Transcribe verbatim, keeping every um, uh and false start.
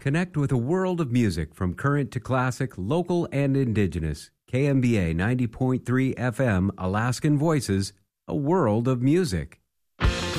Connect with a world of music from current to classic, local and indigenous. K M B A ninety point three F M, Alaskan Voices, a world of music.